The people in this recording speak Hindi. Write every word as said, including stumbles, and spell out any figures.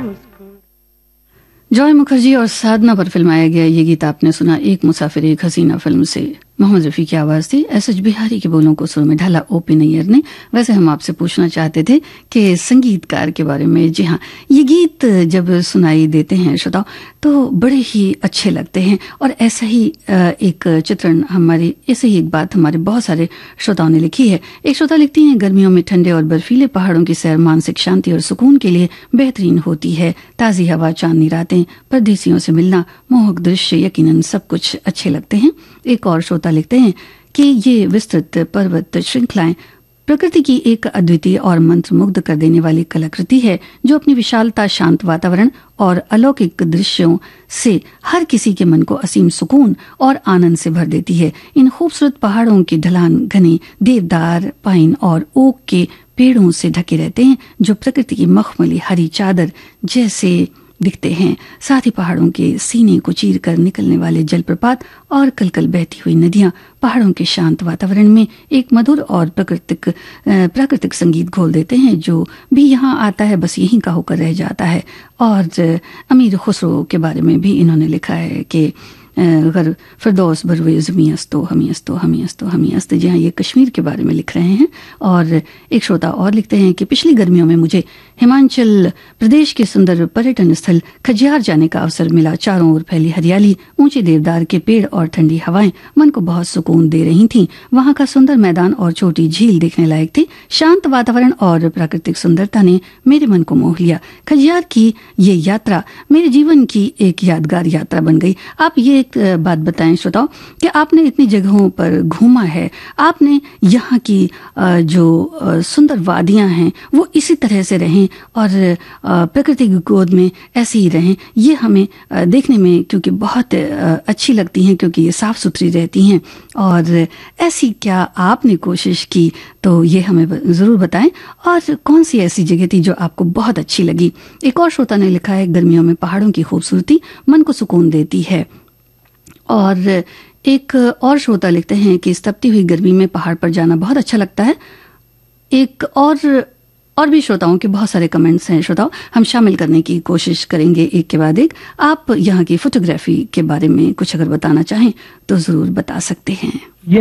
जॉय मुखर्जी और साधना पर फिल्माया गया ये गीत आपने सुना एक मुसाफिर एक हसीना फिल्म से। मोहम्मद रफी की आवाज थी। एस एच बिहारी के बोलों को सुर में ढाला ओपी नैयर ने। वैसे हम आपसे पूछना चाहते थे कि संगीतकार के बारे में। जी हाँ, ये गीत जब सुनाई देते हैं श्रोताओं तो बड़े ही अच्छे लगते हैं। और ऐसा ही एक चित्रण हमारी ऐसे ही एक बात हमारे बहुत सारे श्रोताओं ने लिखी है। एक श्रोता लिखती हैं, गर्मियों में ठंडे और बर्फीले पहाड़ों की सैर मानसिक शांति और सुकून के लिए बेहतरीन होती है। ताज़ी हवा, चांदनी रातें, परदेसियों से मिलना, मोहक दृश्य, यकीनन सब कुछ अच्छे लगते हैं। एक और श्रोता लिखते हैं कि ये विस्तृत पर्वत श्रृंखलाएं प्रकृति की एक अद्वितीय और मंत्रमुग्ध कर देने वाली कलाकृति है, जो अपनी विशालता, शांत वातावरण और अलौकिक दृश्यों से हर किसी के मन को असीम सुकून और आनंद से भर देती है। इन खूबसूरत पहाड़ों की ढलान घने देवदार, पाइन और ओक के पेड़ों से ढके रहते हैं, जो प्रकृति की मखमली हरी चादर जैसे दिखते हैं। साथ ही पहाड़ों के सीने को चीर कर निकलने वाले जलप्रपात और कलकल बहती हुई नदियां पहाड़ों के शांत वातावरण में एक मधुर और प्राकृतिक प्राकृतिक संगीत घोल देते हैं, जो भी यहाँ आता है बस यहीं का होकर रह जाता है। और अमीर खुसरो के बारे में भी इन्होंने लिखा है कि अगर फिरदौस बरवे ज़मी अस्तो हमी अस्तो हमी अस्तो हमी अस्त। जी हाँ, ये कश्मीर के बारे में लिख रहे हैं। और एक श्रोता और लिखते हैं कि पिछली गर्मियों में मुझे हिमाचल प्रदेश के सुंदर पर्यटन स्थल खजियार जाने का अवसर मिला। चारों ओर फैली हरियाली, ऊंचे देवदार के पेड़ और ठंडी हवाएं मन को बहुत सुकून दे रही थीं। वहां का सुंदर मैदान और छोटी झील देखने लायक थी। शांत वातावरण और प्राकृतिक सुंदरता ने मेरे मन को मोह लिया। खजियार की ये यात्रा मेरे जीवन की एक यादगार यात्रा बन गई। आप ये एक बात बताएं श्रोताओं कि आपने इतनी जगहों पर घूमा है, आपने यहाँ की जो सुंदर वादियां हैं वो इसी तरह से रहें और प्रकृति की गोद में ऐसे ही रहें। ये हमें देखने में क्योंकि बहुत अच्छी लगती हैं, क्योंकि ये साफ सुथरी रहती हैं। और ऐसी क्या आपने कोशिश की तो ये हमें जरूर बताएं। और कौन सी ऐसी जगह थी जो आपको बहुत अच्छी लगी। एक और श्रोता ने लिखा है, गर्मियों में पहाड़ों की खूबसूरती मन को सुकून देती है। और एक और श्रोता लिखते हैं कि इस तपती हुई गर्मी में पहाड़ पर जाना बहुत अच्छा लगता है। एक और और भी श्रोताओं के बहुत सारे कमेंट्स हैं श्रोताओं, हम शामिल करने की कोशिश करेंगे एक के बाद एक। आप यहाँ की फोटोग्राफी के बारे में कुछ अगर बताना चाहें तो जरूर बता सकते हैं।